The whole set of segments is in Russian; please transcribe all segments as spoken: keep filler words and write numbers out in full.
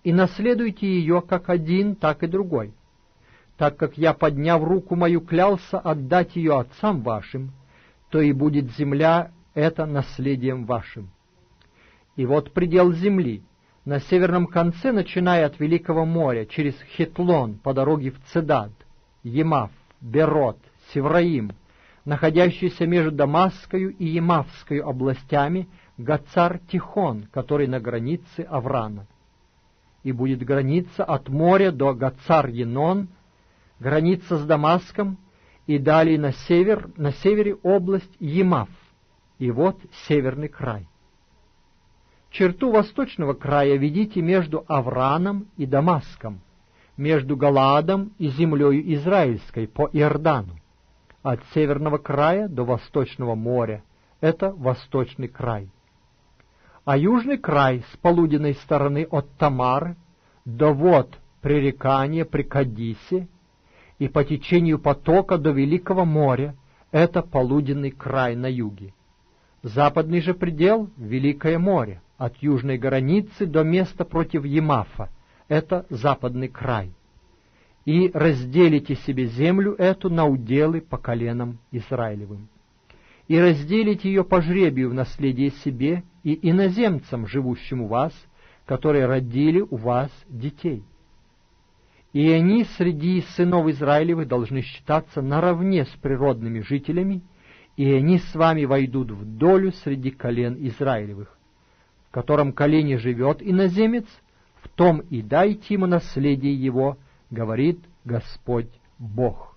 и наследуйте ее как один, так и другой. Так как я, подняв руку мою, клялся отдать ее отцам вашим, то и будет земля эта наследием вашим. И вот предел земли, на северном конце, начиная от Великого моря, через Хетлон по дороге в Цедад, Емав, Берот, Севраим, находящийся между Дамасскою и Емавскою областями, Гацар-Тихон, который на границе Аврана. И будет граница от моря до Гацар-Енон, граница с Дамаском, и далее на север, на севере область Емав, и вот северный край. Черту восточного края ведите между Авраном и Дамаском, между Галаадом и землею Израильской по Иордану, от северного края до восточного моря — это восточный край. А южный край с полуденной стороны от Тамары до вод пререкания при Кадисе и по течению потока до Великого моря — это полуденный край на юге. Западный же предел — Великое море, от южной границы до места против Емафа — это западный край. И разделите себе землю эту на уделы по коленам Израилевым. И разделите ее по жребию в наследие себе и иноземцам, живущим у вас, которые родили у вас детей. И они среди сынов Израилевых должны считаться наравне с природными жителями, и они с вами войдут в долю среди колен Израилевых. В котором колене живет иноземец, в том и дайте ему наследие его, говорит Господь Бог.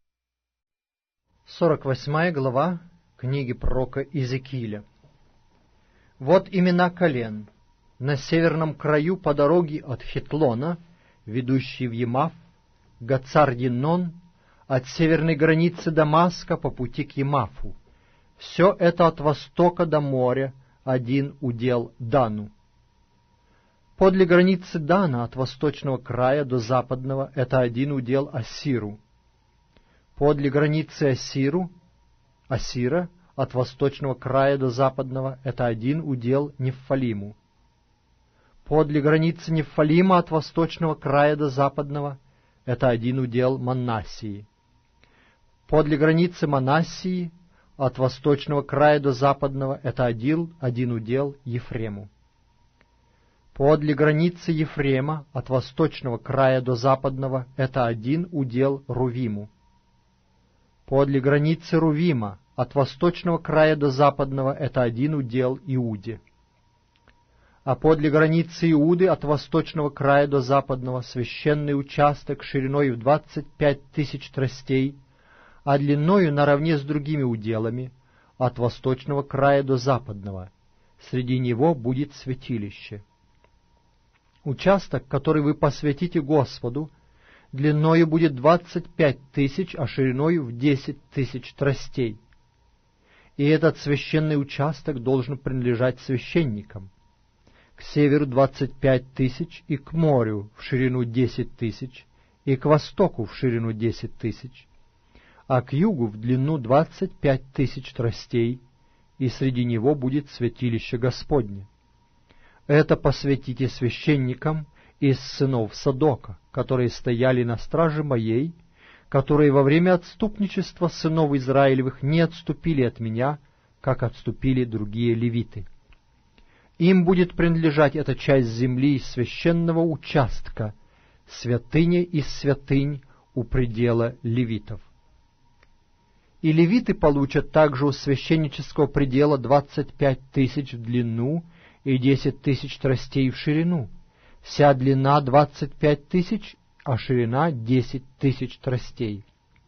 сорок восьмая глава книги пророка Иезекииля. Вот имена колен на северном краю по дороге от Хетлона, ведущей в Емав, Гацар-Енон, от северной границы Дамаска по пути к Емафу. Все это от востока до моря, один удел Дану. Подле границы Дана от восточного края до западного — это один удел Ассиру. Подле границы Ассиру, Ассира от восточного края до западного — это один удел Неффалиму. Подле границы Неффалима от восточного края до западного — это один удел Манассии. Подле границы Манассии от восточного края до западного — это один, один удел Ефрему. Подле границы Ефрема от восточного края до западного — это один удел Рувиму. Подле границы Рувима от восточного края до западного — это один удел Иуде. А подле границы Иуды от восточного края до западного священный участок шириной в двадцать пять тысяч тростей, а длиною наравне с другими уделами от восточного края до западного. Среди него будет святилище. Участок, который вы посвятите Господу, длиною будет двадцать пять тысяч, а шириною в десять тысяч тростей. И этот священный участок должен принадлежать священникам. К северу двадцать пять тысяч, и к морю в ширину десять тысяч, и к востоку в ширину десять тысяч, а к югу в длину двадцать пять тысяч тростей, и среди него будет святилище Господне. Это посвятите священникам из сынов Садока, которые стояли на страже моей, которые во время отступничества сынов Израилевых не отступили от меня, как отступили другие левиты. Им будет принадлежать эта часть земли из священного участка, святыня из святынь у предела левитов. И левиты получат также у священнического предела двадцать пять тысяч в длину и десять тысяч тростей в ширину. Вся длина двадцать пять тысяч, а ширина десять тысяч тростей.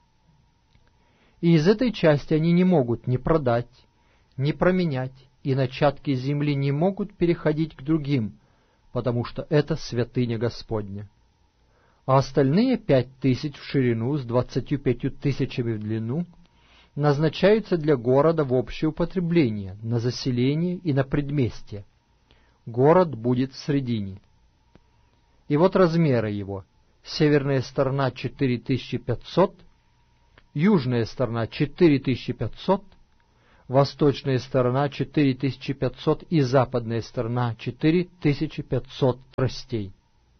И из этой части они не могут ни продать, ни променять, и начатки земли не могут переходить к другим, потому что это святыня Господня. А остальные пять тысяч в ширину с двадцатью пятью тысячами в длину назначаются для города в общее употребление, на заселение и на предместье. Город будет в средине. И вот размеры его. Северная сторона четыре тысячи пятьсот, южная сторона четыре тысячи пятьсот, восточная сторона четыре тысячи пятьсот и западная сторона четыре тысячи пятьсот тростей.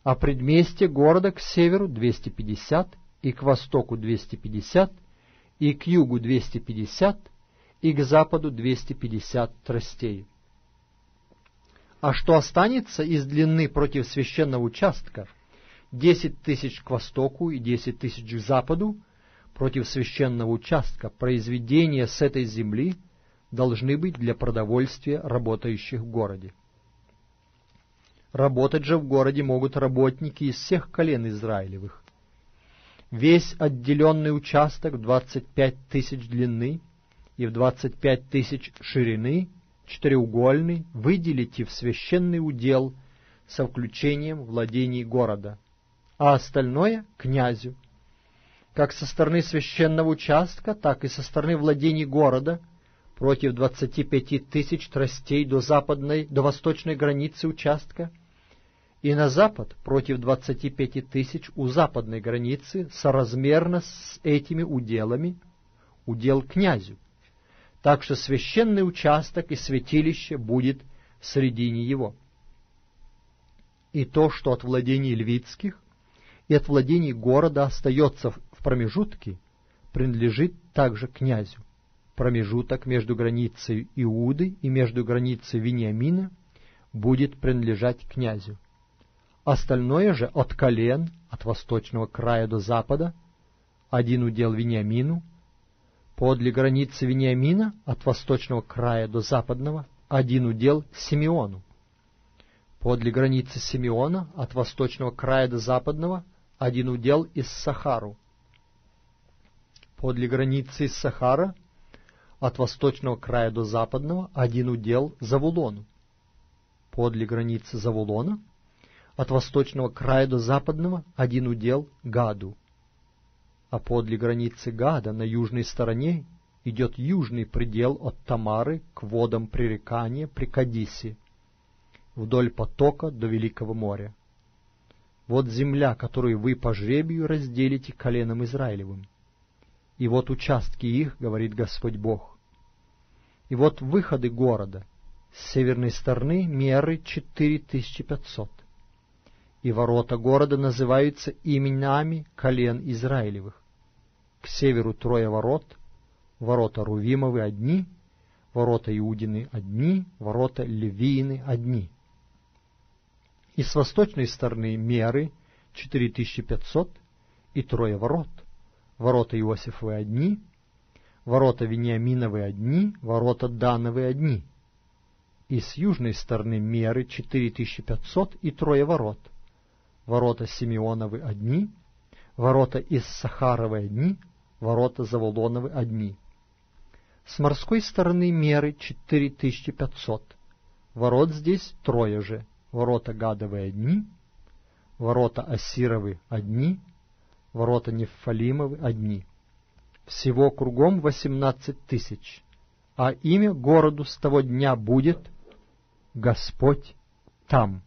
а предместье города к северу двести пятьдесят, и к востоку двести пятьдесят, и к югу двести пятьдесят, и к западу двести пятьдесят тростей. А что останется из длины против священного участка, десять тысяч к востоку и десять тысяч к западу, против священного участка, произведения с этой земли должны быть для продовольствия работающих в городе. Работать же в городе могут работники из всех колен Израилевых. Весь отделенный участок в двадцать пять тысяч длины и в двадцать пять тысяч ширины, четыреугольный, выделите в священный удел со включением владений города, а остальное — князю. Как со стороны священного участка, так и со стороны владений города против двадцати пяти тысяч тростей до западной, до восточной границы участка, и на запад против двадцати пяти тысяч у западной границы, соразмерно с этими уделами, удел князю. Так что священный участок и святилище будет в середине его. И то, что от владений левитских и от владений города остается в промежутке, принадлежит также князю. Промежуток между границей Иуды и между границей Вениамина будет принадлежать князю. Остальное же от колен, от восточного края до запада, один удел Вениамину, подле границы Вениамина, от восточного края до западного, один удел Симеону. Подле границы Симеона, от восточного края до западного, один удел Иссахару. Подле границы Иссахара, от восточного края до западного, один удел Завулону. Подле границы Завулона, от восточного края до западного, один удел Гаду. А подле границы Гада на южной стороне идет южный предел от Тамары к водам пререкания при Кадисе, вдоль потока до Великого моря. Вот земля, которую вы по жребию разделите коленам Израилевым. И вот участки их, говорит Господь Бог. И вот выходы города. С северной стороны меры четыре тысячи пятьсот. И ворота города называются именами колен Израилевых. К северу трое ворот, ворота Рувимовы одни, ворота Иудины одни, ворота Левиины одни. И с восточной стороны меры четыре тысячи пятьсот и трое ворот, ворота Иосифовы одни, ворота Вениаминовы одни, ворота Дановы одни. И с южной стороны меры четыре тысячи пятьсот и трое ворот, ворота Симеоновы одни, ворота Иссахаровы одни, ворота Завулоновы одни. С морской стороны меры четыре тысячи пятьсот, ворот здесь трое же, ворота Гадовы одни, ворота Ассировы одни, ворота Нефалимовы одни. Всего кругом восемнадцать тысяч, а имя городу с того дня будет Господь там.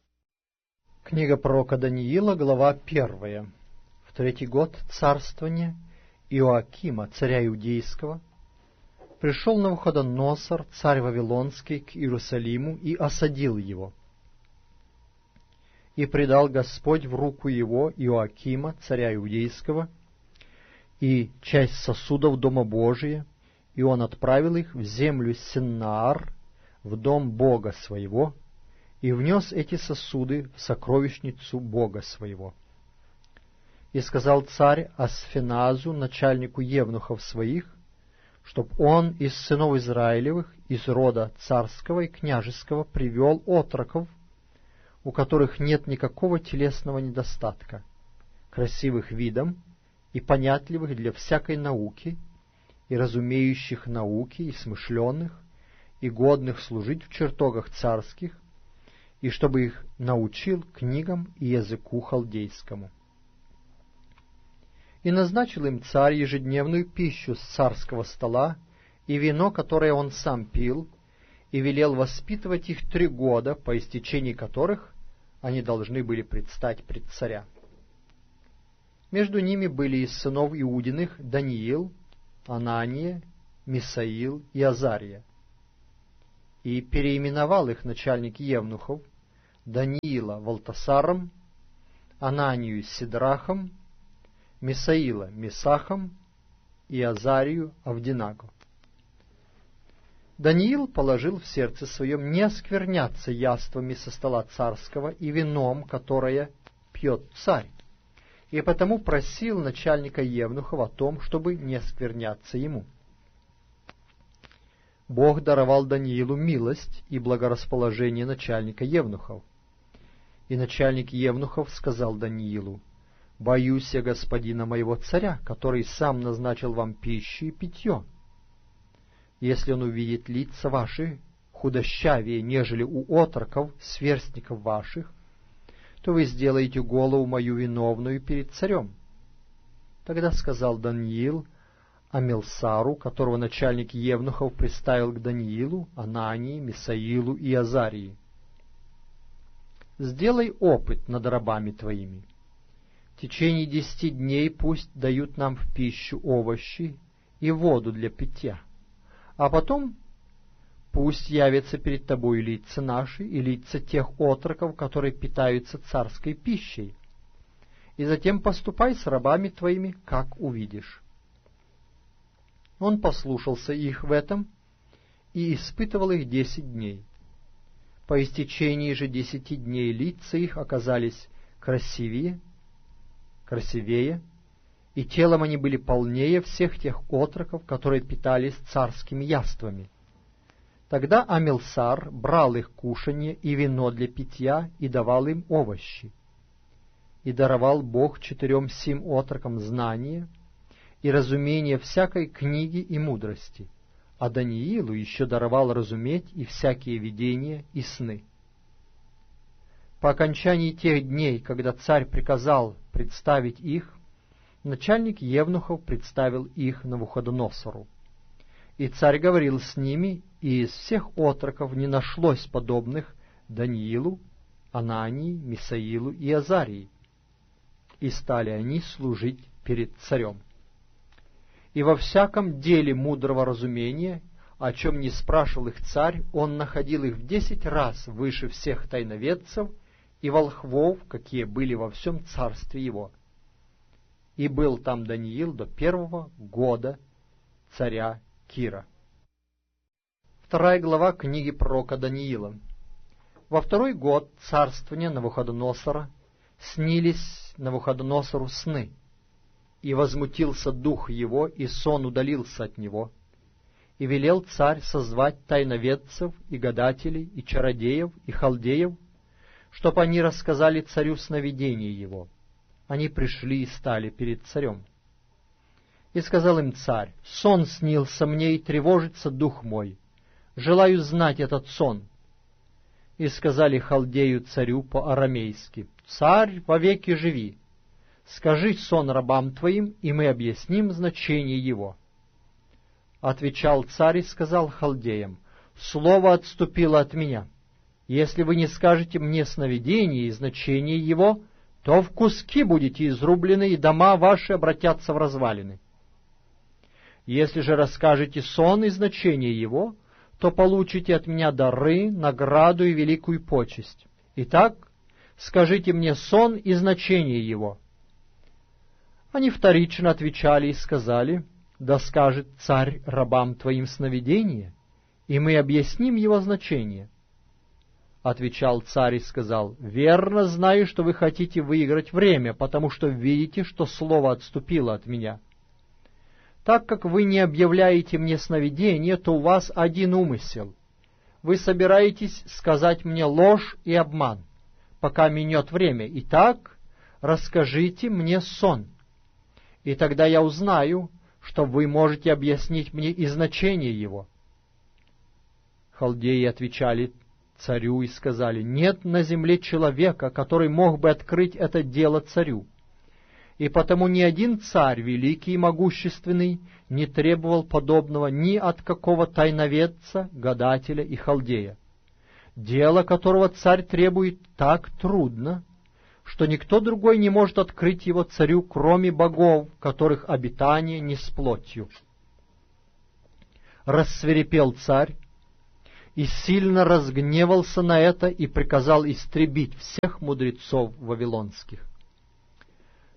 Книга пророка Даниила, глава первая. В третий год царствования Иоакима, царя Иудейского, пришел Навуходоносор, царь Вавилонский, к Иерусалиму и осадил его. И предал Господь в руку его Иоакима, царя Иудейского, и часть сосудов Дома Божия, и он отправил их в землю Синнаар, в дом Бога своего, и внес эти сосуды в сокровищницу Бога своего. И сказал царь Асфеназу, начальнику евнухов своих, чтоб он из сынов Израилевых, из рода царского и княжеского, привел отроков, у которых нет никакого телесного недостатка, красивых видом и понятливых для всякой науки, и разумеющих науки, и смышленных, и годных служить в чертогах царских, и чтобы их научил книгам и языку халдейскому. И назначил им царь ежедневную пищу с царского стола и вино, которое он сам пил, и велел воспитывать их три года, по истечении которых они должны были предстать пред царя. Между ними были из сынов Иудиных Даниил, Анания, Мисаил и Азария. И переименовал их начальник евнухов, Даниила Валтасаром, Ананию с Сидрахом, Мисаила Месахом и Азарию Авдинаго. Даниил положил в сердце своем не оскверняться яствами со стола царского и вином, которое пьет царь, и потому просил начальника евнухов о том, чтобы не оскверняться ему. Бог даровал Даниилу милость и благорасположение начальника евнухов. И начальник евнухов сказал Даниилу: «Боюсь я господина моего царя, который сам назначил вам пищу и питье. Если он увидит лица ваши худощавее, нежели у отроков, сверстников ваших, то вы сделаете голову мою виновную перед царем». Тогда сказал Даниил Амилсару, которого начальник евнухов приставил к Даниилу, Анании, Мисаилу и Азарии: «Сделай опыт над рабами твоими. В течение десяти дней пусть дают нам в пищу овощи и воду для питья, а потом пусть явятся перед тобой лица наши и лица тех отроков, которые питаются царской пищей, и затем поступай с рабами твоими, как увидишь». Он послушался их в этом и испытывал их десять дней. По истечении же десяти дней лица их оказались красивее, красивее, и телом они были полнее всех тех отроков, которые питались царскими яствами. Тогда Амилсар брал их кушанье и вино для питья и давал им овощи. И даровал Бог четырем сим отрокам знание и разумение всякой книги и мудрости, а Даниилу еще даровал разуметь и всякие видения и сны. По окончании тех дней, когда царь приказал представить их, начальник евнухов представил их Навуходоносору. И царь говорил с ними, и из всех отроков не нашлось подобных Даниилу, Анании, Мисаилу и Азарии, и стали они служить перед царем. И во всяком деле мудрого разумения, о чем не спрашивал их царь, он находил их в десять раз выше всех тайноведцев и волхвов, какие были во всем царстве его. И был там Даниил до первого года царя Кира. Вторая глава книги пророка Даниила. Во второй год царствования Навуходоносора снились Навуходоносору сны, и возмутился дух его, и сон удалился от него. И велел царь созвать тайноведцев, и гадателей, и чародеев, и халдеев, чтоб они рассказали царю сновидение его. Они пришли и стали перед царем. И сказал им царь: «Сон снился мне, и тревожится дух мой. Желаю знать этот сон». И сказали халдею царю по-арамейски: «Царь, вовеки живи! Скажи сон рабам твоим, и мы объясним значение его». Отвечал царь и сказал халдеям: «Слово отступило от меня. Если вы не скажете мне сновидение и значение его, то в куски будете изрублены, и дома ваши обратятся в развалины. Если же расскажете сон и значение его, то получите от меня дары, награду и великую почесть. Итак, скажите мне сон и значение его». Они вторично отвечали и сказали: «Да скажет царь рабам твоим сновидение, и мы объясним его значение». Отвечал царь и сказал: «Верно знаю, что вы хотите выиграть время, потому что видите, что слово отступило от меня. Так как вы не объявляете мне сновидение, то у вас один умысел. Вы собираетесь сказать мне ложь и обман, пока минет время. Итак, расскажите мне сон, и тогда я узнаю, что вы можете объяснить мне и значение его». Халдеи отвечали царю и сказали: «Нет на земле человека, который мог бы открыть это дело царю, и потому ни один царь, великий и могущественный, не требовал подобного ни от какого тайноведца, гадателя и халдея. Дело, которого царь требует, так трудно, что никто другой не может открыть его царю, кроме богов, которых обитание не с плотью». Рассвирепел царь и сильно разгневался на это и приказал истребить всех мудрецов вавилонских.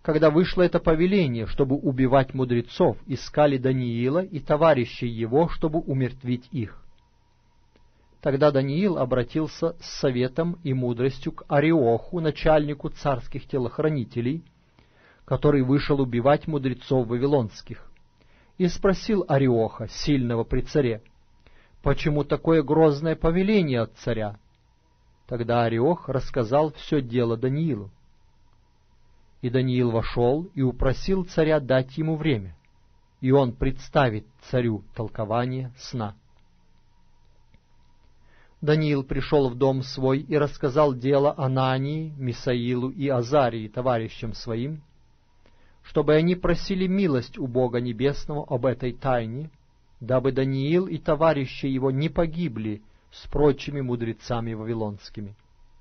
Когда вышло это повеление, чтобы убивать мудрецов, искали Даниила и товарищей его, чтобы умертвить их. Тогда Даниил обратился с советом и мудростью к Ариоху, начальнику царских телохранителей, который вышел убивать мудрецов вавилонских, и спросил Ариоха, сильного при царе: «Почему такое грозное повеление от царя?» Тогда Ариох рассказал все дело Даниилу. И Даниил вошел и упросил царя дать ему время, и он представит царю толкование сна. Даниил пришел в дом свой и рассказал дело Анании, Мисаилу и Азарии, товарищам своим, чтобы они просили милость у Бога Небесного об этой тайне, дабы Даниил и товарищи его не погибли с прочими мудрецами вавилонскими.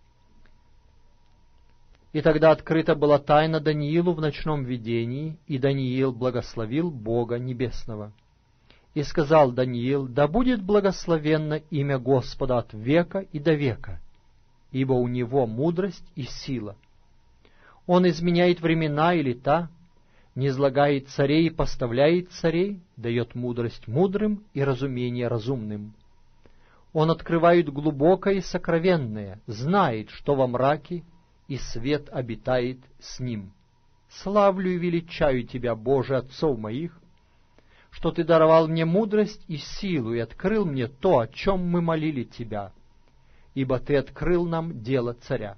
И тогда открыта была тайна Даниилу в ночном видении, и Даниил благословил Бога Небесного. И сказал Даниил: «Да будет благословенно имя Господа от века и до века, ибо у Него мудрость и сила. Он изменяет времена и лета, низлагает царей и поставляет царей, дает мудрость мудрым и разумение разумным. Он открывает глубокое и сокровенное, знает, что во мраке, и свет обитает с ним. Славлю и величаю Тебя, Боже, отцов моих, что Ты даровал мне мудрость и силу и открыл мне то, о чем мы молили Тебя, ибо Ты открыл нам дело царя».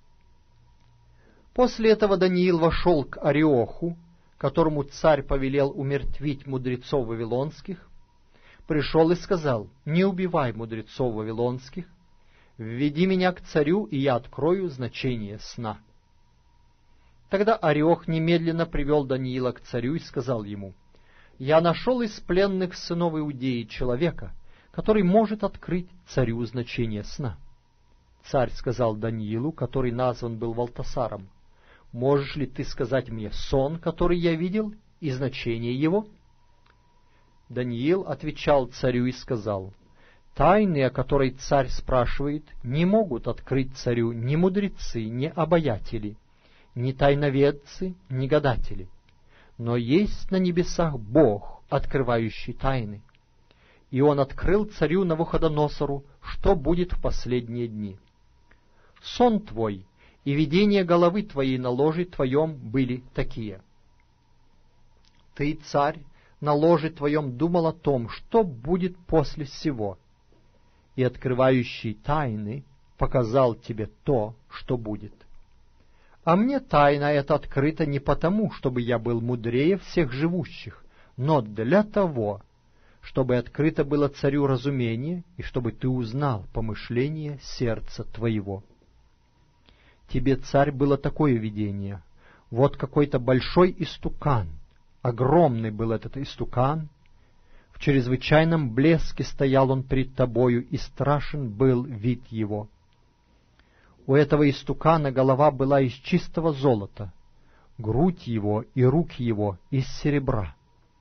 После этого Даниил вошел к Ариоху, которому царь повелел умертвить мудрецов вавилонских, пришел и сказал: «Не убивай мудрецов вавилонских, введи меня к царю, и я открою значение сна». Тогда Ариох немедленно привел Даниила к царю и сказал ему: «Я нашел из пленных сынов Иудеи человека, который может открыть царю значение сна». Царь сказал Даниилу, который назван был Валтасаром: «Можешь ли ты сказать мне сон, который я видел, и значение его?» Даниил отвечал царю и сказал: «Тайны, о которой царь спрашивает, не могут открыть царю ни мудрецы, ни обаятели, ни тайноведцы, ни гадатели. Но есть на небесах Бог, открывающий тайны. И он открыл царю Навуходоносору, что будет в последние дни. Сон твой и видение головы твоей на ложе твоем были такие. Ты, царь, на ложе твоем думал о том, что будет после сего, и открывающий тайны показал тебе то, что будет. А мне тайна эта открыта не потому, чтобы я был мудрее всех живущих, но для того, чтобы открыто было царю разумение, и чтобы ты узнал помышление сердца твоего. Тебе, царь, было такое видение: вот какой-то большой истукан, огромный был этот истукан, в чрезвычайном блеске стоял он пред тобою, и страшен был вид его. У этого истукана голова была из чистого золота, грудь его и руки его из серебра,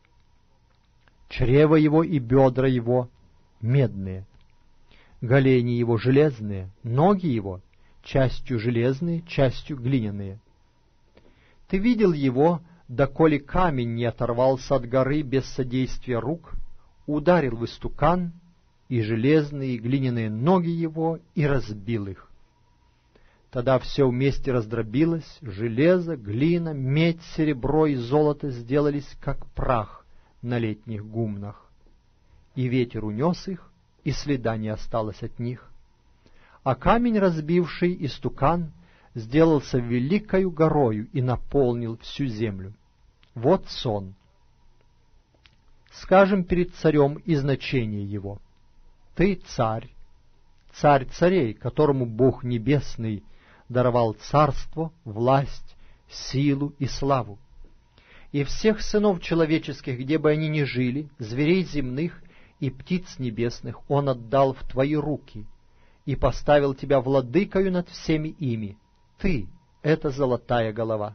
чрево его и бедра его медные, голени его железные, ноги его частью железные, частью глиняные. Ты видел его, доколе камень не оторвался от горы без содействия рук, ударил в истукан, и железные и глиняные ноги его, и разбил их. Тогда все вместе раздробилось, железо, глина, медь, серебро и золото сделались, как прах на летних гумнах. И ветер унес их, и следа не осталось от них. А камень, разбивший истукан, сделался великою горою и наполнил всю землю. Вот сон. Скажем перед царем и значение его. Ты царь, царь царей, которому Бог Небесный даровал царство, власть, силу и славу. И всех сынов человеческих, где бы они ни жили, зверей земных и птиц небесных, Он отдал в твои руки и поставил тебя владыкою над всеми ими. Ты — это золотая голова.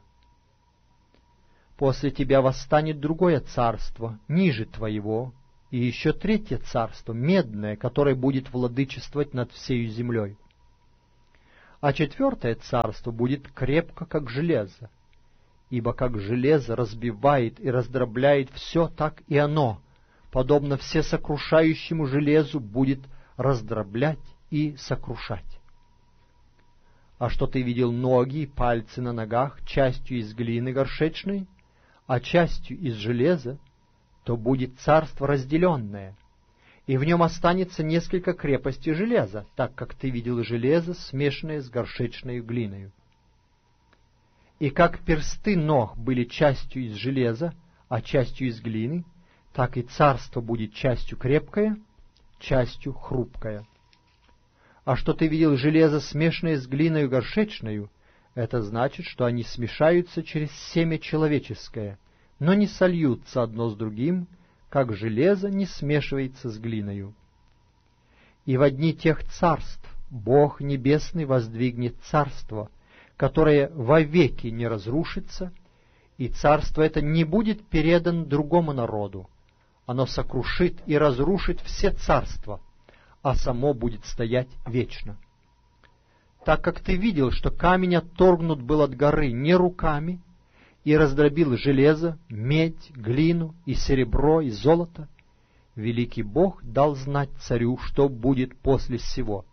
После тебя восстанет другое царство, ниже твоего, и еще третье царство, медное, которое будет владычествовать над всею землей. А четвертое царство будет крепко, как железо, ибо как железо разбивает и раздробляет все, так и оно, подобно всесокрушающему железу, будет раздроблять и сокрушать. А что ты видел ноги и пальцы на ногах, частью из глины горшечной, а частью из железа, то будет царство разделенное, и в нем останется несколько крепостей железа, так как ты видел железо, смешанное с горшечной глиною. И как персты ног были частью из железа, а частью из глины, так и царство будет частью крепкое, частью хрупкое. А что ты видел железо, смешанное с глиною горшечною, это значит, что они смешаются через семя человеческое, но не сольются одно с другим, как железо не смешивается с глиною. И в одни тех царств Бог Небесный воздвигнет царство, которое вовеки не разрушится, и царство это не будет передано другому народу. Оно сокрушит и разрушит все царства, а само будет стоять вечно. Так как ты видел, что камень отторгнут был от горы не руками, и раздробил железо, медь, глину, и серебро, и золото, великий Бог дал знать царю, что будет после сего.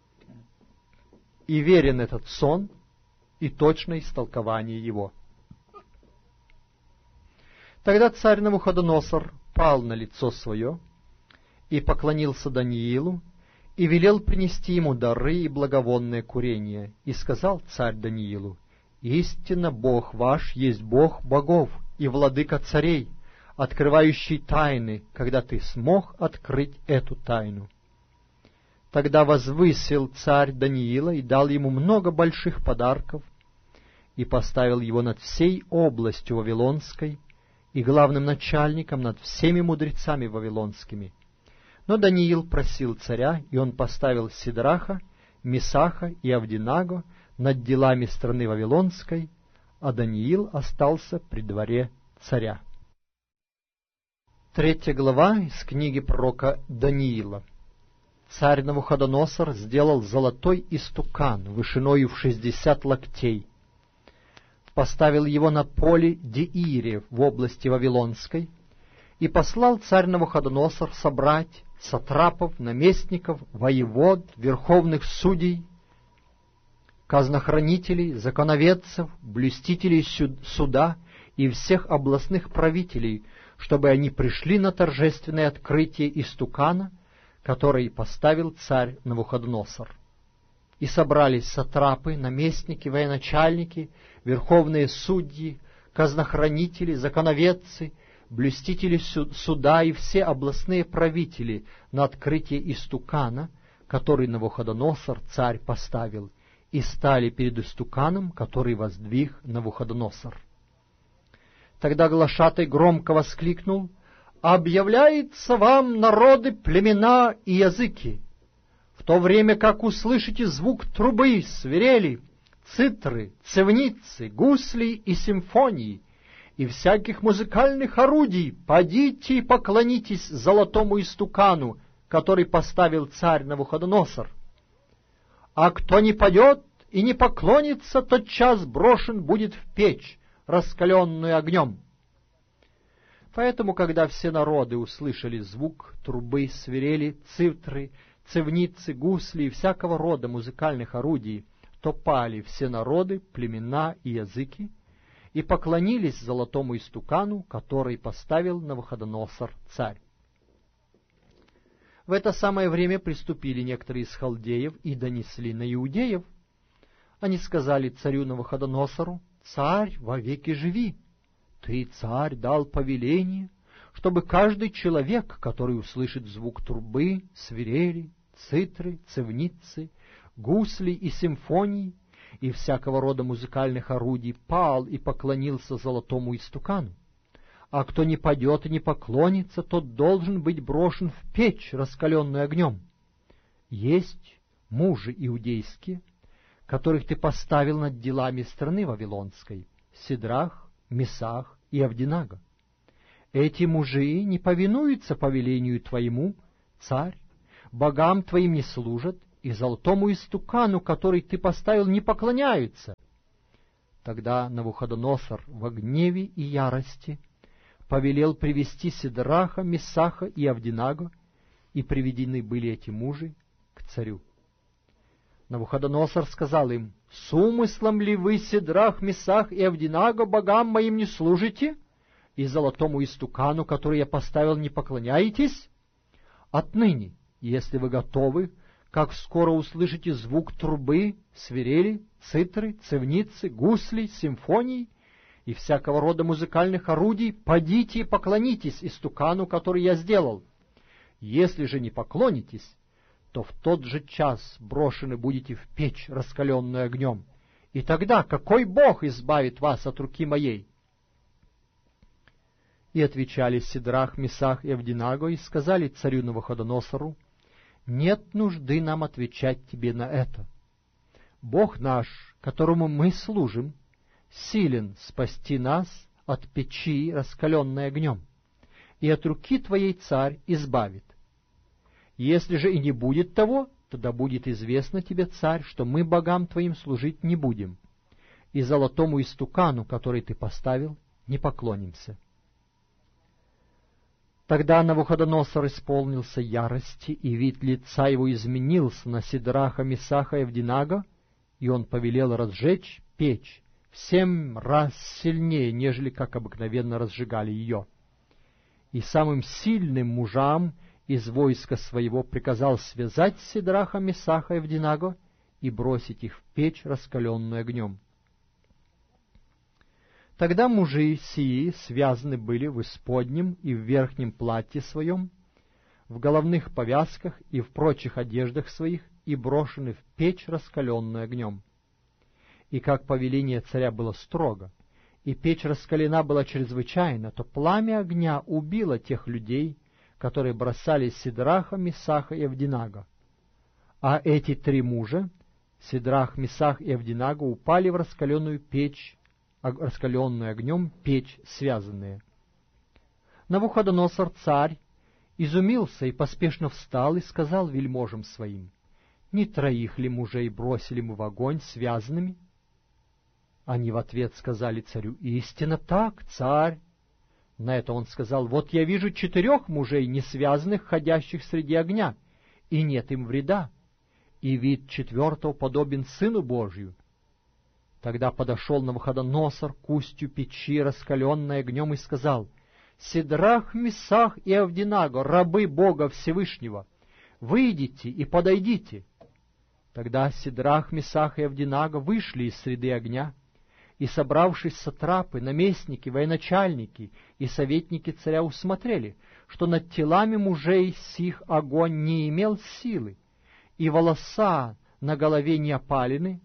И верен этот сон, и точное истолкование его. Тогда царь Навуходоносор пал на лицо свое и поклонился Даниилу, и велел принести ему дары и благовонное курение, и сказал царь Даниилу: «Истинно Бог ваш есть Бог богов и владыка царей, открывающий тайны, когда ты смог открыть эту тайну». Тогда возвысил царь Даниила и дал ему много больших подарков, и поставил его над всей областью Вавилонской и главным начальником над всеми мудрецами вавилонскими. Но Даниил просил царя, и он поставил Сидраха, Месаха и Авденаго над делами страны Вавилонской, а Даниил остался при дворе царя. Третья глава из книги пророка Даниила. Царь Навуходоносор сделал золотой истукан вышиною в шестьдесят локтей, поставил его на поле Деире в области Вавилонской, и послал царь Навуходоносор собрать сатрапов, наместников, воевод, верховных судей, казнохранителей, законоведцев, блюстителей суда и всех областных правителей, чтобы они пришли на торжественное открытие истукана, который поставил царь Навуходоносор. И собрались сатрапы, наместники, военачальники, верховные судьи, казнохранители, законоведцы, блюстители суда и все областные правители на открытие истукана, который Навуходоносор царь поставил, и стали перед истуканом, который воздвиг Навуходоносор. Тогда глашатай громко воскликнул: «Объявляется вам, народы, племена и языки, в то время как услышите звук трубы, свирели, цитры, цевницы, гусли и симфонии, и всяких музыкальных орудий, подите и поклонитесь золотому истукану, который поставил царь Навуходоносор. А кто не падет и не поклонится, тот час брошен будет в печь, раскаленную огнем». Поэтому, когда все народы услышали звук трубы, свирели, цитры, цевницы, гусли и всякого рода музыкальных орудий, то пали все народы, племена и языки, и поклонились золотому истукану, который поставил Навуходоносор царь. В это самое время приступили некоторые из халдеев и донесли на иудеев. Они сказали царю Навуходоносору: «Царь, вовеки живи! Ты, царь, дал повеление, чтобы каждый человек, который услышит звук трубы, свирели, цитры, цевницы, гусли и симфоний и всякого рода музыкальных орудий, пал и поклонился золотому истукану. А кто не падет и не поклонится, тот должен быть брошен в печь, раскаленную огнем. Есть мужи иудейские, которых ты поставил над делами страны Вавилонской, Сидрах, Месах и Авденаго. Эти мужи не повинуются повелению твоему, царь, богам твоим не служат, и золотому истукану, который ты поставил, не поклоняются. Тогда Навуходоносор во гневе и ярости повелел привести Сидраха, Месаха и Авденаго, и приведены были эти мужи к царю. Навуходоносор сказал им: «С умыслом ли вы, Сидрах, Месах и Авденаго, богам моим не служите, и золотому истукану, который я поставил, не поклоняетесь? Отныне, если вы готовы, как скоро услышите звук трубы, свирели, цитры, цевницы, гуслей, симфоний и всякого рода музыкальных орудий, подите и поклонитесь истукану, который я сделал. Если же не поклонитесь, то в тот же час брошены будете в печь, раскаленную огнем. И тогда какой Бог избавит вас от руки моей?» И отвечали Сидрах, Месах и Авденаго, и сказали царю Навуходоносору: «Нет нужды нам отвечать тебе на это. Бог наш, которому мы служим, силен спасти нас от печи, раскаленной огнем, и от руки твоей царь избавит. Если же и не будет того, тогда будет известно тебе, царь, что мы богам твоим служить не будем, и золотому истукану, который ты поставил, не поклонимся». Тогда Навуходоносор исполнился ярости, и вид лица его изменился на Сидраха, Месаха и Авденаго, и он повелел разжечь печь в семь раз сильнее, нежели как обыкновенно разжигали ее. И самым сильным мужам из войска своего приказал связать Сидраха, Месаха и Авденаго и бросить их в печь, раскаленную огнем. Тогда мужи сии связаны были в исподнем и в верхнем платье своем, в головных повязках и в прочих одеждах своих, и брошены в печь, раскаленную огнем. И как повеление царя было строго, и печь раскалена была чрезвычайно, то пламя огня убило тех людей, которые бросали Сидраха, Месаха и Авденаго. А эти три мужа, Сидрах, Месах и Авденаго, упали в раскаленную печь, раскаленную огнем печь, связанные. Навуходоносор, царь, изумился и поспешно встал и сказал вельможам своим: «Не троих ли мужей бросили мы в огонь связанными?» Они в ответ сказали царю: «Истинно так, царь». На это он сказал: «Вот я вижу четырех мужей, не связанных, ходящих среди огня, и нет им вреда, и вид четвертого подобен Сыну Божию». Тогда подошел Навуходоносор к устью печи, раскаленной огнем, и сказал: «Сидрах, Месах и Авденаго, рабы Бога Всевышнего, выйдите и подойдите». Тогда Сидрах, Месах и Авденаго вышли из среды огня, и, собравшись сатрапы, наместники, военачальники и советники царя усмотрели, что над телами мужей сих огонь не имел силы, и волоса на голове не опалены,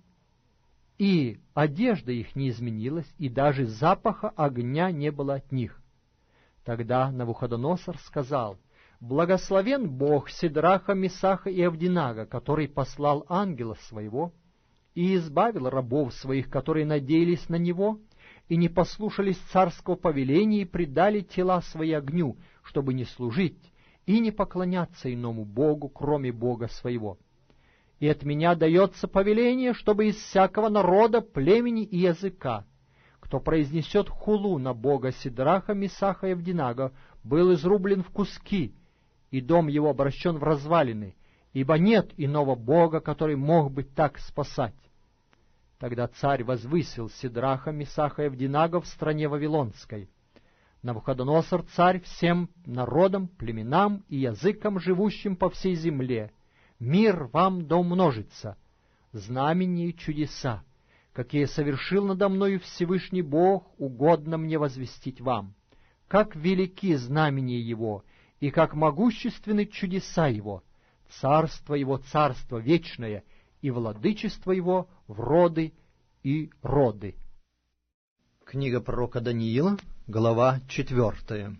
и одежда их не изменилась, и даже запаха огня не было от них. Тогда Навуходоносор сказал: «Благословен Бог Сидраха, Месаха и Авденаго, который послал ангела своего и избавил рабов своих, которые надеялись на него и не послушались царского повеления и предали тела свои огню, чтобы не служить и не поклоняться иному Богу, кроме Бога своего. И от меня дается повеление, чтобы из всякого народа, племени и языка, кто произнесет хулу на Бога Сидраха, Месаха и Авденаго, был изрублен в куски, и дом его обращен в развалины, ибо нет иного Бога, который мог бы так спасать». Тогда царь возвысил Сидраха, Месаха и Авденаго в стране Вавилонской. Навуходоносор, царь, всем народам, племенам и языкам, живущим по всей земле: «Мир вам да умножится! Знамения и чудеса, какие совершил надо мною Всевышний Бог, угодно мне возвестить вам. Как велики знамения Его, и как могущественны чудеса Его! Царство Его — царство вечное, и владычество Его в роды и роды». Книга пророка Даниила, глава четвертая.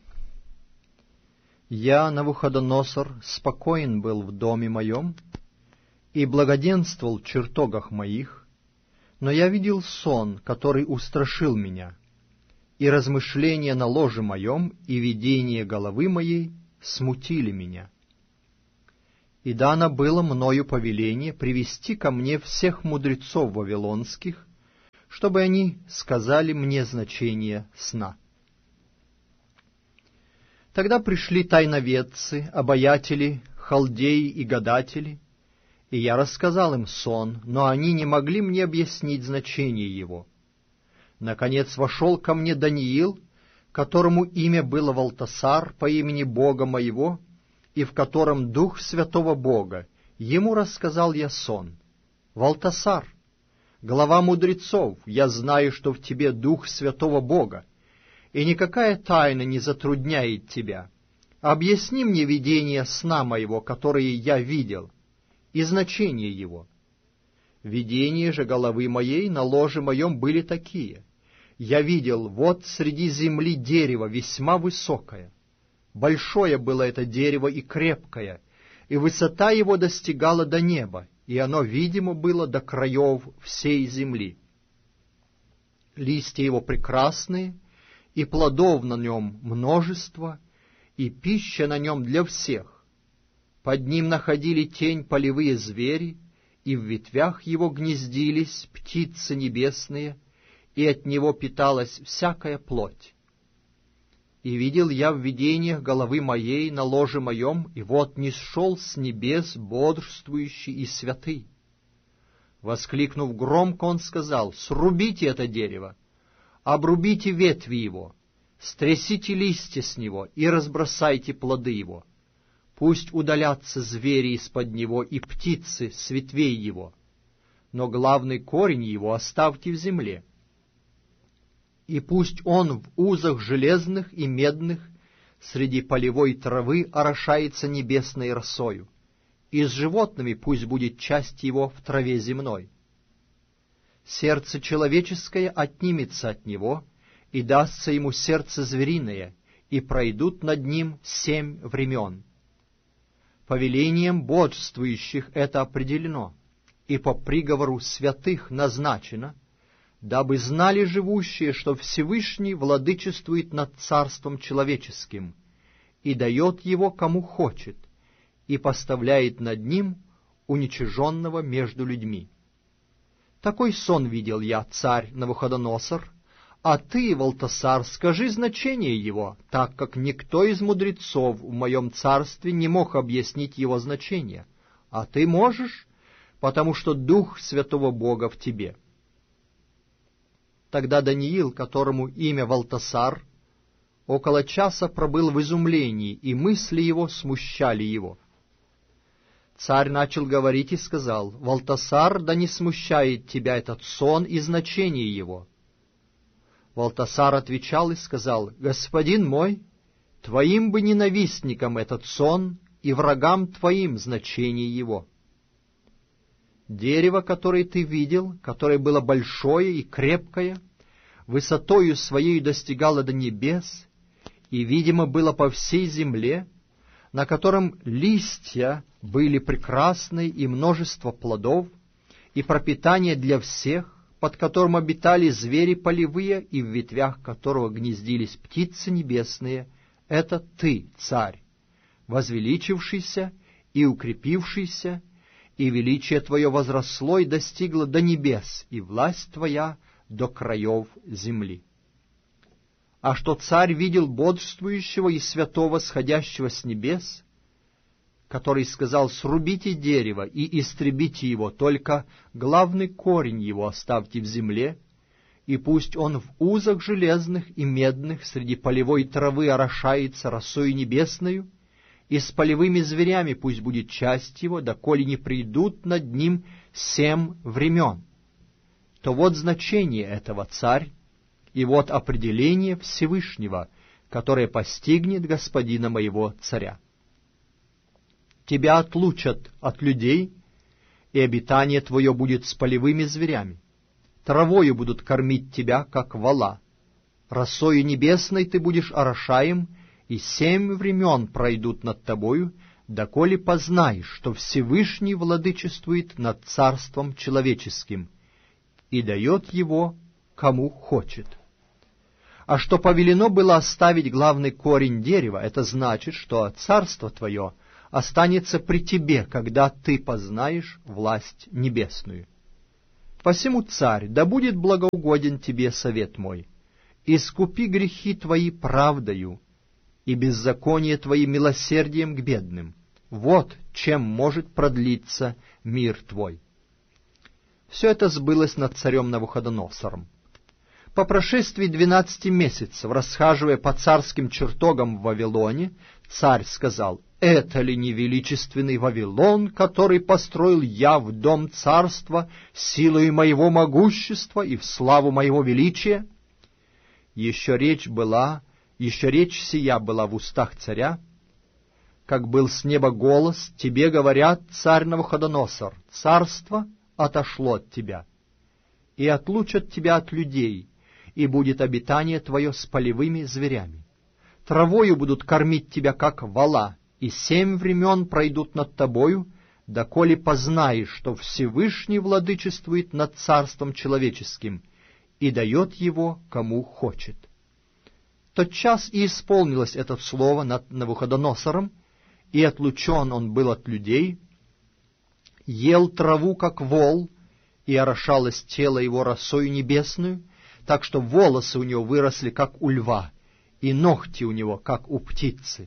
«Я, Навуходоносор, спокоен был в доме моем и благоденствовал в чертогах моих, но я видел сон, который устрашил меня, и размышления на ложе моем и видение головы моей смутили меня. И дано было мною повеление привести ко мне всех мудрецов вавилонских, чтобы они сказали мне значение сна». Тогда пришли тайноведцы, обаятели, халдеи и гадатели, и я рассказал им сон, но они не могли мне объяснить значение его. Наконец вошел ко мне Даниил, которому имя было Валтасар по имени Бога моего, и в котором Дух Святого Бога. Ему рассказал я сон. «Валтасар, глава мудрецов, я знаю, что в тебе Дух Святого Бога, и никакая тайна не затрудняет тебя. Объясни мне видение сна моего, которое я видел, и значение его». Видения же головы моей на ложе моем были такие. Я видел, вот среди земли дерево весьма высокое. Большое было это дерево и крепкое, и высота его достигала до неба, и оно видимо было до краев всей земли. Листья его прекрасные, и плодов на нем множество, и пища на нем для всех. Под ним находили тень полевые звери, и в ветвях его гнездились птицы небесные, и от него питалась всякая плоть. И видел я в видениях головы моей на ложе моем, и вот нисшел с небес бодрствующий и святый. Воскликнув громко, он сказал: «Срубите это дерево, обрубите ветви его, стрясите листья с него и разбросайте плоды его. Пусть удалятся звери из-под него и птицы с ветвей его, но главный корень его оставьте в земле. И пусть он в узах железных и медных среди полевой травы орошается небесной росою, и с животными пусть будет часть его в траве земной. Сердце человеческое отнимется от него, и дастся ему сердце звериное, и пройдут над ним семь времен. Повелением бодрствующих это определено, и по приговору святых назначено, дабы знали живущие, что Всевышний владычествует над царством человеческим, и дает его кому хочет, и поставляет над ним уничиженного между людьми. Такой сон видел я, царь Навуходоносор, а ты, Валтасар, скажи значение его, так как никто из мудрецов в моем царстве не мог объяснить его значение, а ты можешь, потому что Дух Святого Бога в тебе». Тогда Даниил, которому имя Валтасар, около часа пробыл в изумлении, и мысли его смущали его. Царь начал говорить и сказал: «Валтасар, да не смущает тебя этот сон и значение его». Валтасар отвечал и сказал: «Господин мой, твоим бы ненавистникам этот сон, и врагам твоим значение его. Дерево, которое ты видел, которое было большое и крепкое, высотою своей достигало до небес, и, видимо, было по всей земле, на котором листья были прекрасные и множество плодов, и пропитание для всех, под которым обитали звери полевые, и в ветвях которого гнездились птицы небесные, это ты, царь, возвеличившийся и укрепившийся, и величие твое возросло и достигло до небес, и власть твоя до краев земли. А что царь видел бодрствующего и святого, сходящего с небес, который сказал: «Срубите дерево и истребите его, только главный корень его оставьте в земле, и пусть он в узах железных и медных среди полевой травы орошается росою небесною, и с полевыми зверями пусть будет часть его, доколе не придут над ним семь времен», то вот значение этого, царь, и вот определение Всевышнего, которое постигнет господина моего царя. Тебя отлучат от людей, и обитание твое будет с полевыми зверями. Травою будут кормить тебя, как вола. Росою небесной ты будешь орошаем, и семь времен пройдут над тобою, доколе познаешь, что Всевышний владычествует над царством человеческим и дает его кому хочет. А что повелено было оставить главный корень дерева, это значит, что царство твое останется при тебе, когда ты познаешь власть небесную. Посему, царь, да будет благоугоден тебе совет мой. Искупи грехи твои правдою, и беззаконие твои милосердием к бедным. Вот чем может продлиться мир твой». Все это сбылось над царем Навуходоносором. По прошествии двенадцати месяцев, расхаживая по царским чертогам в Вавилоне, царь сказал: «Это ли не величественный Вавилон, который построил я в дом царства силой моего могущества и в славу моего величия?» Еще речь была, еще речь сия была в устах царя, как был с неба голос: «Тебе говорят, царь Навуходоносор, царство отошло от тебя, и отлучат тебя от людей, и будет обитание твое с полевыми зверями. Травою будут кормить тебя, как вола, и семь времен пройдут над тобою, доколе познаешь, что Всевышний владычествует над царством человеческим и дает его, кому хочет». Тотчас и исполнилось это слово над Навуходоносором, и отлучен он был от людей, ел траву, как вол, и орошалось тело его росою небесную, так что волосы у него выросли, как у льва, и ногти у него, как у птицы.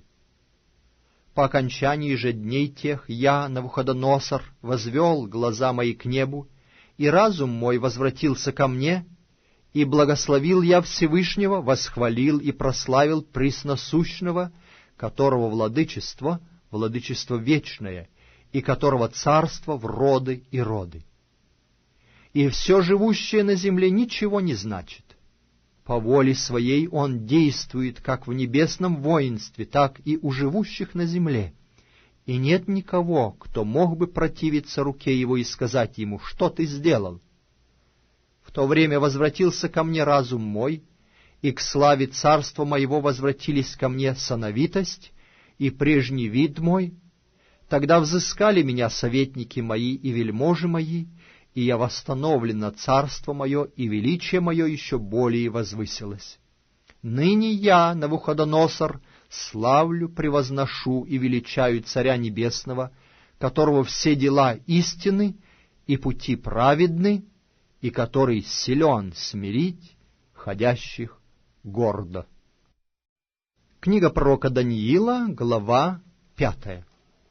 По окончании же дней тех я, Навуходоносор, возвел глаза мои к небу, и разум мой возвратился ко мне, и благословил я Всевышнего, восхвалил и прославил Пресносущного, которого владычество, владычество вечное, и которого царство в роды и роды. И все живущее на земле ничего не значит. По воле своей он действует как в небесном воинстве, так и у живущих на земле. И нет никого, кто мог бы противиться руке его и сказать ему: «Что ты сделал?» В то время возвратился ко мне разум мой, и к славе царства моего возвратились ко мне сановитость и прежний вид мой. Тогда взыскали меня советники мои и вельможи мои, и я восстановлен на царство мое, и величие мое еще более возвысилось. Ныне я, Навуходоносор, славлю, превозношу и величаю Царя Небесного, которого все дела истины и пути праведны, и который силен смирить ходящих гордо. Книга пророка Даниила, глава пятая.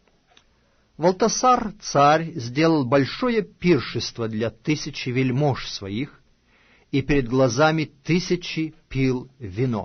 Валтасар, царь, сделал большое пиршество для тысячи вельмож своих, и перед глазами тысячи пил вино.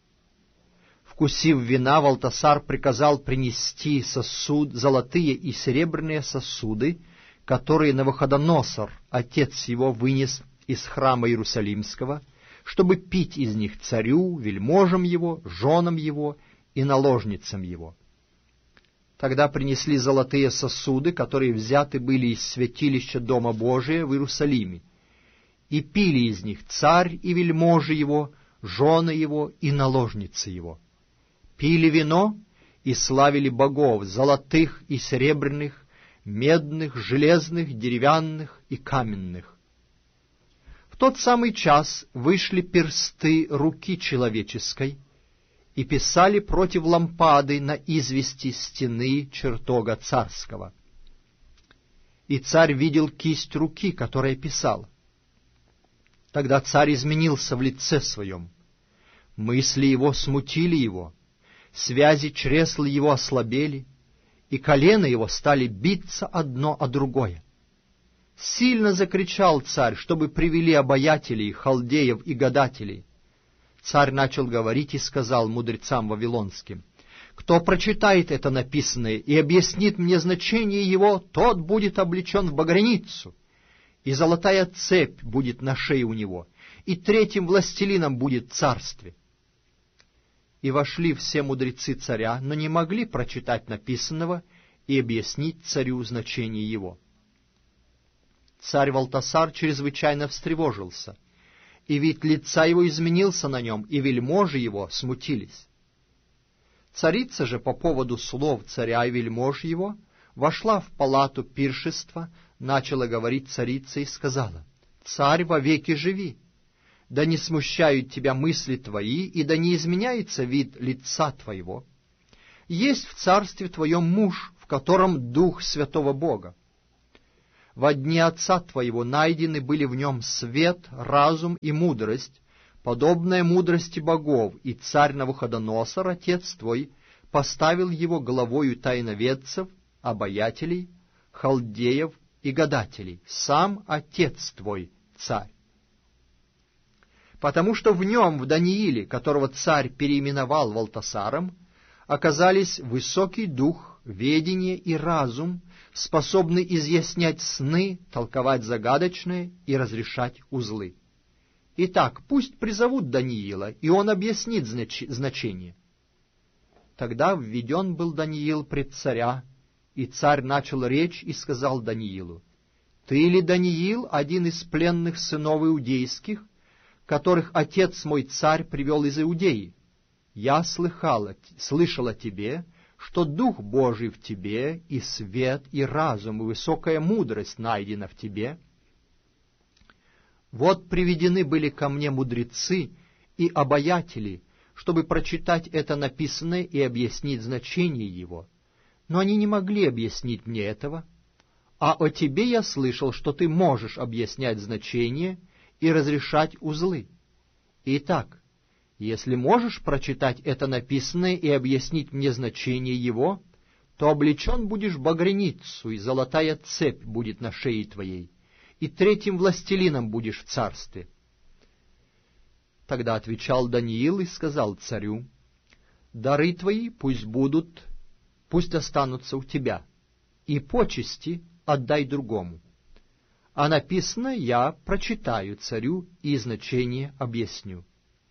Вкусив вина, Валтасар приказал принести сосуд, золотые и серебряные сосуды, которые Навуходоносор, отец его, вынес из храма Иерусалимского, чтобы пить из них царю, вельможам его, женам его и наложницам его. Тогда принесли золотые сосуды, которые взяты были из святилища Дома Божия в Иерусалиме, и пили из них царь и вельможи его, жены его и наложницы его. Пили вино и славили богов, золотых и серебряных, медных, железных, деревянных и каменных. В тот самый час вышли персты руки человеческой и писали против лампады на извести стены чертога царского. И царь видел кисть руки, которая писала. Тогда царь изменился в лице своем. Мысли его смутили его, связи чресла его ослабели, и колена его стали биться одно о другое. Сильно закричал царь, чтобы привели обаятелей, халдеев и гадателей. Царь начал говорить и сказал мудрецам вавилонским: «Кто прочитает это написанное и объяснит мне значение его, тот будет облечен в багряницу, и золотая цепь будет на шее у него, и третьим властелином будет царстве». И вошли все мудрецы царя, но не могли прочитать написанного и объяснить царю значение его. Царь Валтасар чрезвычайно встревожился, и вид лица его изменился на нем, и вельможи его смутились. Царица же по поводу слов царя и вельмож его вошла в палату пиршества, начала говорить царица и сказала: «Царь, вовеки живи! Да не смущают тебя мысли твои, и да не изменяется вид лица твоего. Есть в царстве твоем муж, в котором дух святого Бога. во дни отца твоего найдены были в нем свет, разум и мудрость, подобная мудрости богов, и царь Навуходоносор, отец твой, поставил его главою тайноведцев, обаятелей, халдеев и гадателей, сам отец твой, царь. Потому что в нем, в Данииле, которого царь переименовал Валтасаром, оказались высокий дух, ведение и разум, способный изъяснять сны, толковать загадочные и разрешать узлы. Итак, пусть призовут Даниила, и он объяснит знач... значение. Тогда введен был Даниил пред царя, и царь начал речь и сказал Даниилу: «Ты ли, Даниил, один из пленных сынов иудейских, которых отец мой царь привел из Иудеи? Я слыхал, слышал о тебе, что Дух Божий в тебе, и свет, и разум, и высокая мудрость найдена в тебе. Вот приведены были ко мне мудрецы и обаятели, чтобы прочитать это написанное и объяснить значение его. Но они не могли объяснить мне этого. А о тебе я слышал, что ты можешь объяснять значение и разрешать узлы. Итак, если можешь прочитать это написанное и объяснить мне значение его, то облечен будешь в багряницу, и золотая цепь будет на шее твоей, и третьим властелином будешь в царстве». Тогда отвечал Даниил и сказал царю: «Дары твои пусть будут, пусть останутся у тебя, и почести отдай другому. А написано я прочитаю царю и значение объясню.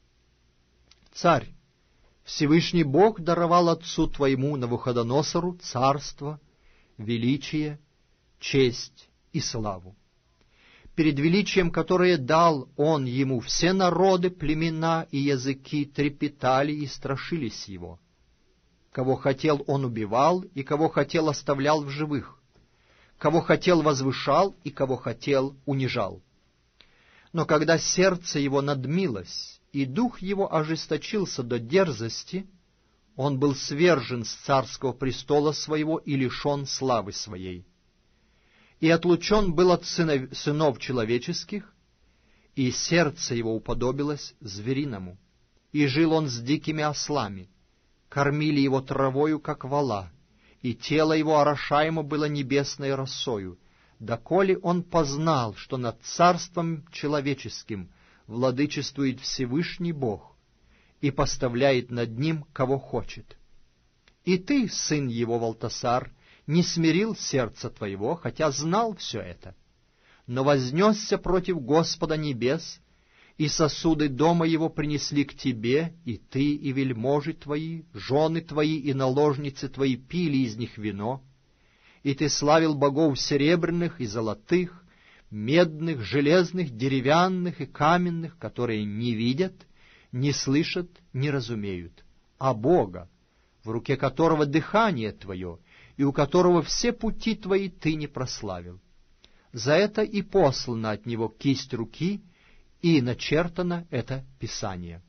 Царь, Всевышний Бог даровал отцу твоему Навуходоносору царство, величие, честь и славу, перед величием, которое дал он ему, все народы, племена и языки трепетали и страшились его. Кого хотел, он убивал, и кого хотел, оставлял в живых. Кого хотел, возвышал, и кого хотел, унижал. Но когда сердце его надмилось, и дух его ожесточился до дерзости, он был свержен с царского престола своего и лишен славы своей. И отлучен был от сынов, сынов человеческих, и сердце его уподобилось звериному. И жил он с дикими ослами, кормили его травою, как вола, и тело его орошаемо было небесной росою, доколе он познал, что над царством человеческим владычествует Всевышний Бог и поставляет над ним, кого хочет. И ты, сын его Валтасар, не смирил сердце твоего, хотя знал все это, но вознесся против Господа небес, и сосуды дома его принесли к тебе, и ты, и вельможи твои, жены твои и наложницы твои пили из них вино, и ты славил богов серебряных и золотых, медных, железных, деревянных и каменных, которые не видят, не слышат, не разумеют, а Бога, в руке которого дыхание твое, и у которого все пути твои ты не прославил. За это и послана от него кисть руки, и начертано это Писание.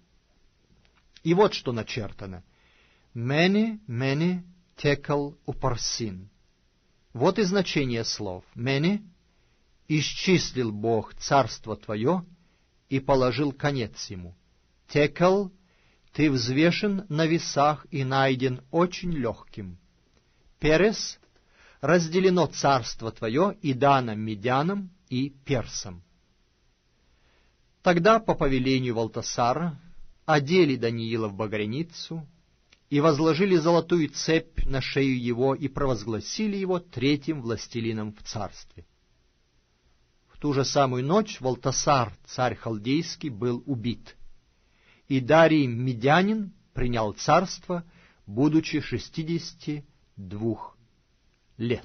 И вот что начертано: «Мене, мене, текал упарсин». Вот и значение слов. «Мене» — исчислил Бог царство твое и положил конец ему. «Текал» — ты взвешен на весах и найден очень легким. «Перес» — разделено царство твое и дано медянам и персам. Тогда по повелению Валтасара одели Даниила в багряницу и возложили золотую цепь на шею его и провозгласили его третьим властелином в царстве. В ту же самую ночь Валтасар, царь халдейский, был убит, и Дарий Медянин принял царство, будучи шестидесяти двух лет.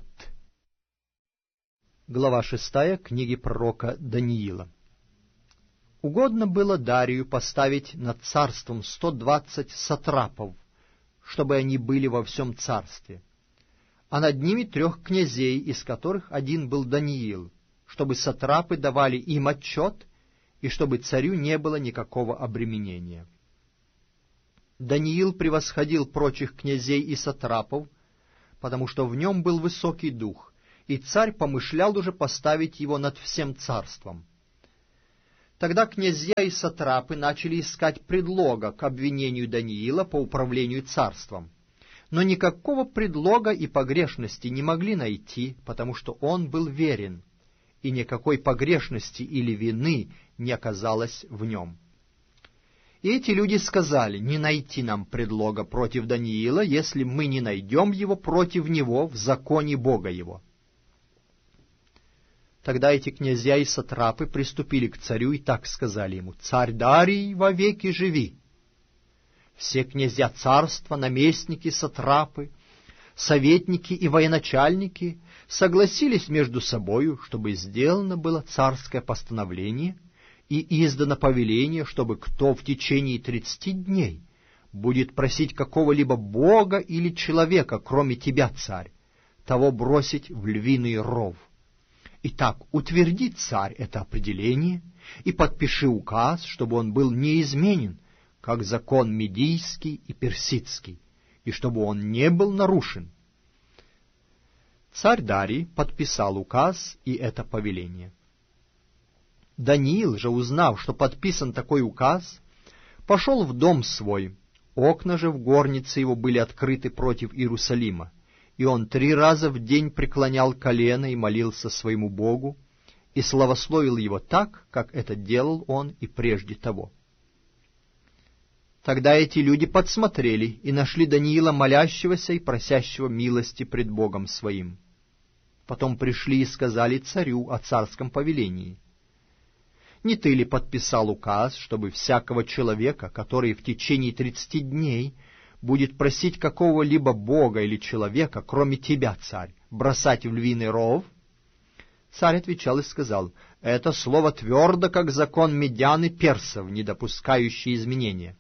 Глава шестая книги пророка Даниила. Угодно было Дарию поставить над царством сто двадцать сатрапов, чтобы они были во всем царстве, а над ними трех князей, из которых один был Даниил, чтобы сатрапы давали им отчет, и чтобы царю не было никакого обременения. Даниил превосходил прочих князей и сатрапов, потому что в нем был высокий дух, и царь помышлял уже поставить его над всем царством. Тогда князья и сатрапы начали искать предлога к обвинению Даниила по управлению царством, но никакого предлога и погрешности не могли найти, потому что он был верен, и никакой погрешности или вины не оказалось в нем. И эти люди сказали: не найти нам предлога против Даниила, если мы не найдем его против него в законе Бога его. Тогда эти князья и сатрапы приступили к царю и так сказали ему: «Царь Дарий, вовеки живи!» Все князья царства, наместники, сатрапы, советники и военачальники согласились между собою, чтобы сделано было царское постановление и издано повеление, чтобы кто в течение тридцати дней будет просить какого-либо бога или человека, кроме тебя, царь, того бросить в львиный ров. Итак, утверди, царь, это определение и подпиши указ, чтобы он был неизменен, как закон медийский и персидский, и чтобы он не был нарушен. Царь Дарий подписал указ и это повеление. Даниил же, узнав, что подписан такой указ, пошел в дом свой. Окна же в горнице его были открыты против Иерусалима, и он три раза в день преклонял колено и молился своему Богу, и славословил его так, как это делал он и прежде того. Тогда эти люди подсмотрели и нашли Даниила молящегося и просящего милости пред Богом своим. Потом пришли и сказали царю о царском повелении: «Не ты ли подписал указ, чтобы всякого человека, который в течение тридцати дней будет просить какого-либо бога или человека, кроме тебя, царь, бросать в львиный ров?» Царь отвечал и сказал: «Это слово твердо, как закон медян и персов, не допускающий изменения».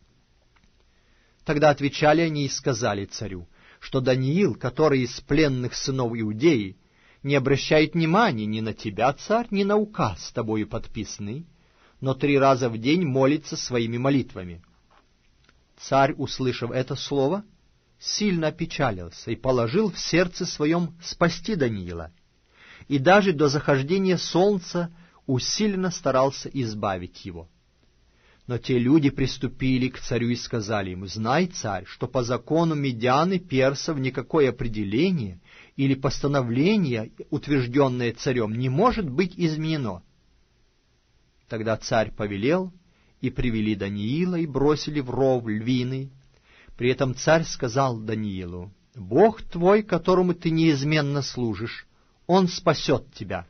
Тогда отвечали они и сказали царю, что Даниил, который из пленных сынов Иудеи, не обращает внимания ни на тебя, царь, ни на указ с тобою подписанный, но три раза в день молится своими молитвами. Царь, услышав это слово, сильно опечалился и положил в сердце своем спасти Даниила, и даже до захождения солнца усиленно старался избавить его. Но те люди приступили к царю и сказали ему: «Знай, царь, что по закону медян и персов никакое определение или постановление, утвержденное царем, не может быть изменено». Тогда царь повелел, и привели Даниила, и бросили в ров львиный. При этом царь сказал Даниилу: «Бог твой, которому ты неизменно служишь, он спасет тебя».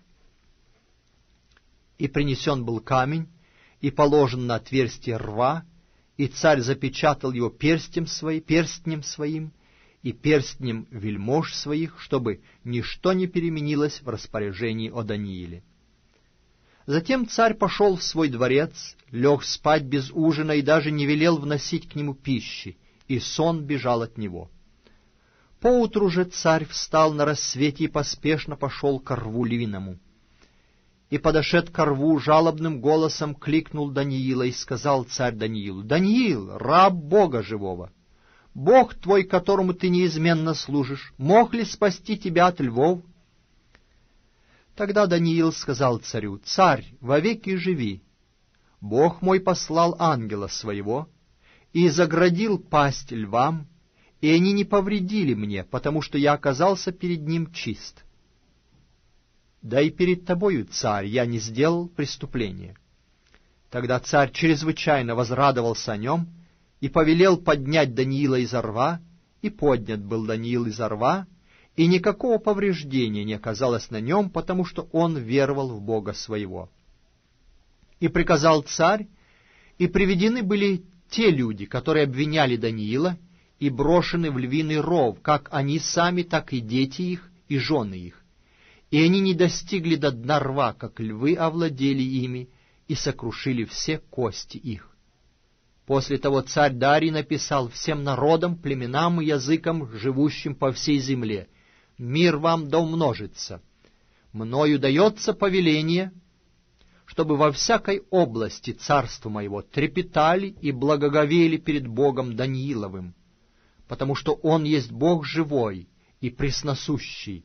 И принесен был камень, и положен на отверстие рва, и царь запечатал его перстнем своим, перстнем своим и перстнем вельмож своих, чтобы ничто не переменилось в распоряжении о Данииле. Затем царь пошел в свой дворец, лег спать без ужина и даже не велел вносить к нему пищи, и сон бежал от него. Поутру же царь встал на рассвете и поспешно пошел ко рву львиному. И, подошед ко рву, жалобным голосом кликнул Даниила, и сказал царь Даниилу: «Даниил, раб Бога живого, Бог твой, которому ты неизменно служишь, мог ли спасти тебя от львов?» Тогда Даниил сказал царю: «Царь, вовеки живи! Бог мой послал ангела своего и заградил пасть львам, и они не повредили мне, потому что я оказался перед ним чист. Да и перед тобою, царь, я не сделал преступления». Тогда царь чрезвычайно возрадовался о нем и повелел поднять Даниила из рва, и поднят был Даниил из рва, и никакого повреждения не оказалось на нем, потому что он веровал в Бога своего. И приказал царь, и приведены были те люди, которые обвиняли Даниила, и брошены в львиный ров, как они сами, так и дети их, и жены их. И они не достигли до дна рва, как львы овладели ими и сокрушили все кости их. После того царь Дарий написал всем народам, племенам и языкам, живущим по всей земле: «Мир вам да умножится. Мною дается повеление, чтобы во всякой области царства моего трепетали и благоговели перед Богом Данииловым, потому что Он есть Бог живой и пресносущий,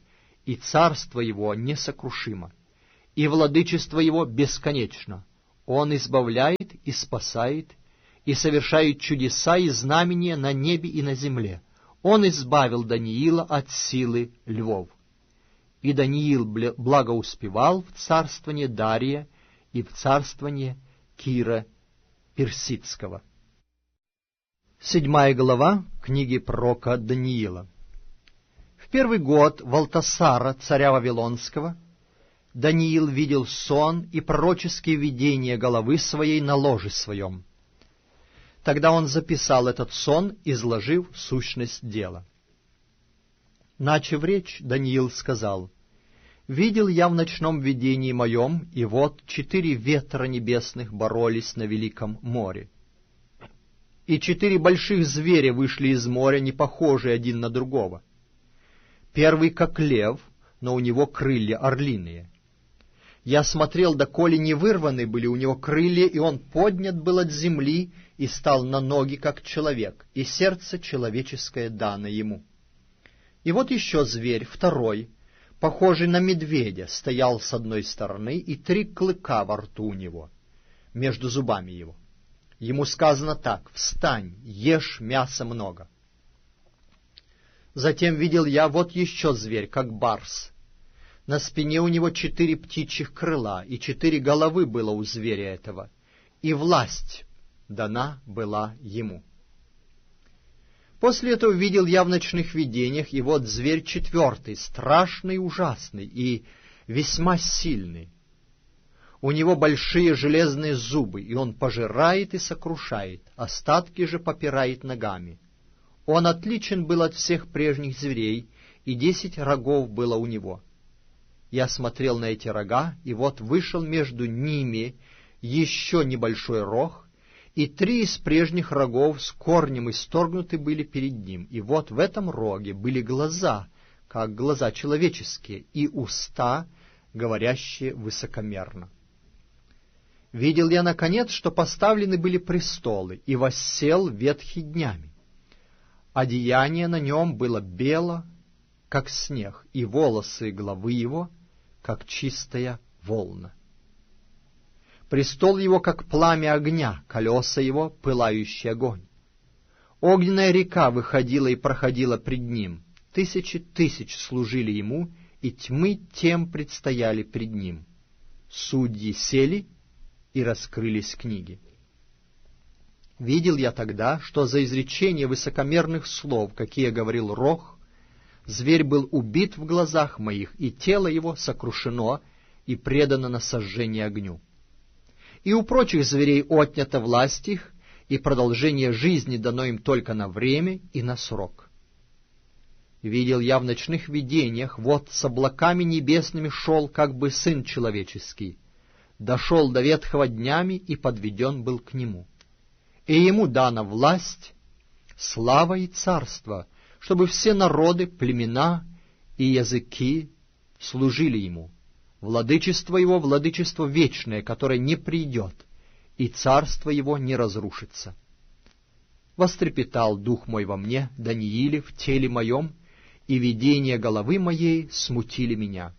и царство его несокрушимо, и владычество его бесконечно. Он избавляет и спасает, и совершает чудеса и знамения на небе и на земле. Он избавил Даниила от силы львов. И Даниил благоуспевал в царствовании Дария и в царствовании Кира Персидского. Седьмая глава книги пророка Даниила. В первый год Валтасара, царя Вавилонского, Даниил видел сон и пророческие видения головы своей на ложе своем. Тогда он записал этот сон, изложив сущность дела. Начав речь, Даниил сказал: «Видел я в ночном видении моем, и вот четыре ветра небесных боролись на великом море. И четыре больших зверя вышли из моря, не похожие один на другого. Первый как лев, но у него крылья орлиные. Я смотрел, доколе не вырваны были у него крылья, и он поднят был от земли и стал на ноги, как человек, и сердце человеческое дано ему. И вот еще зверь, второй, похожий на медведя, стоял с одной стороны, и три клыка во рту у него, между зубами его. Ему сказано так: «Встань, ешь мяса много». Затем видел я вот еще зверь, как барс. На спине у него четыре птичьих крыла, и четыре головы было у зверя этого, и власть дана была ему. После этого видел я в ночных видениях, и вот зверь четвертый, страшный и ужасный, и весьма сильный. У него большие железные зубы, и он пожирает и сокрушает, остатки же попирает ногами. Он отличен был от всех прежних зверей, и десять рогов было у него. Я смотрел на эти рога, и вот вышел между ними еще небольшой рог, и три из прежних рогов с корнем исторгнуты были перед ним, и вот в этом роге были глаза, как глаза человеческие, и уста, говорящие высокомерно. Видел я, наконец, что поставлены были престолы, и воссел ветхий днями. Одеяние на нем было бело, как снег, и волосы главы его, как чистая волна. Престол его, как пламя огня, колеса его, пылающий огонь. Огненная река выходила и проходила пред ним, тысячи тысяч служили ему, и тьмы тем предстояли пред ним. Судьи сели, и раскрылись книги. Видел я тогда, что за изречение высокомерных слов, какие говорил Рох, зверь был убит в глазах моих, и тело его сокрушено и предано на сожжение огню. И у прочих зверей отнята власть их, и продолжение жизни дано им только на время и на срок. Видел я в ночных видениях, вот с облаками небесными шел, как бы сын человеческий, дошел до ветхого днями и подведен был к нему. И ему дана власть, слава и царство, чтобы все народы, племена и языки служили ему. Владычество его — владычество вечное, которое не придет, и царство его не разрушится. Вострепетал дух мой во мне, Данииле, в теле моем, и видения головы моей смутили меня.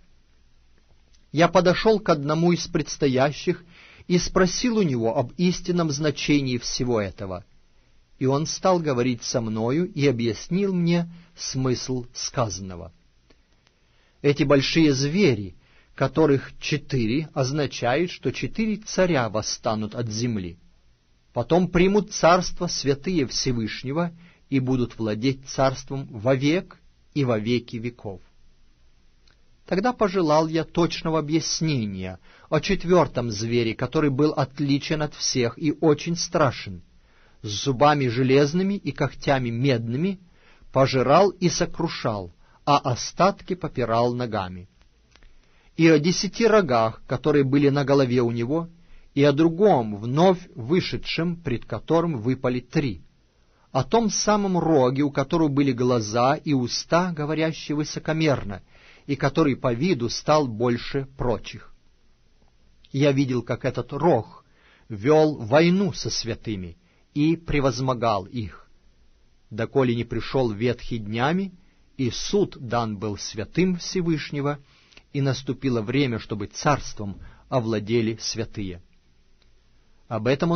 Я подошел к одному из предстоящих и спросил у него об истинном значении всего этого. И он стал говорить со мною и объяснил мне смысл сказанного. Эти большие звери, которых четыре, означают, что четыре царя восстанут от земли. Потом примут царство святые Всевышнего и будут владеть царством вовек и во веки веков. Тогда пожелал я точного объяснения о четвертом звере, который был отличен от всех и очень страшен, с зубами железными и когтями медными, пожирал и сокрушал, а остатки попирал ногами. И о десяти рогах, которые были на голове у него, и о другом, вновь вышедшем, пред которым выпали три, о том самом роге, у которого были глаза и уста, говорящие высокомерно, и который по виду стал больше прочих. Я видел, как этот рог вел войну со святыми и превозмогал их, доколе не пришел ветхий днями и суд дан был святым Всевышнего, и наступило время, чтобы царством овладели святые». Об этом он